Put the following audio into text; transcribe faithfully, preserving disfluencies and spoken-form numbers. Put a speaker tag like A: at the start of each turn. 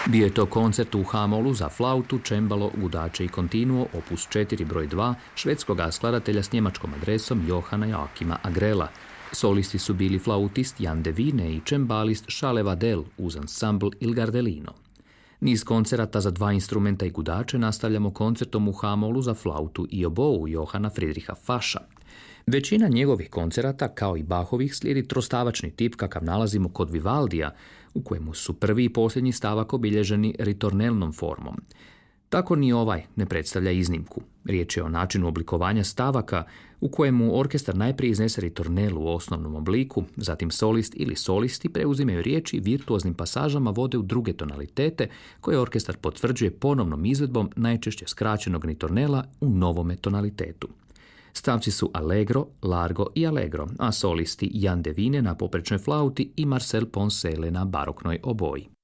A: Bio je to koncert u H-molu za flautu, čembalo, gudače i kontinuo, opus četiri broj dva, švedskog skladatelja s njemačkom adresom Johana Joakima Agrela. Solisti su bili flautist Jan de Vine i čembalist Charles Vadel uz ansambl Il Gardelino. Niz koncerata za dva instrumenta i gudače nastavljamo koncertom u H-molu za flautu i obou Johana Friedricha Fascha. Većina njegovih koncerata, kao i Bachovih, slijedi trostavačni tip kakav nalazimo kod Vivaldija, u kojemu su prvi i posljednji stavak obilježeni ritornelnom formom. Tako ni ovaj ne predstavlja iznimku. Riječ je o načinu oblikovanja stavaka u kojemu orkestar najprije iznese ritornelu u osnovnom obliku, zatim solist ili solisti preuzimaju riječi i virtuoznim pasažama vode u druge tonalitete koje orkestar potvrđuje ponovnom izvedbom najčešće skraćenog ritornela u novome tonalitetu. Stavci su allegro, largo i allegro, a solisti Jan de Vine na poprečnoj flauti i Marcel Poncele na baroknoj oboji.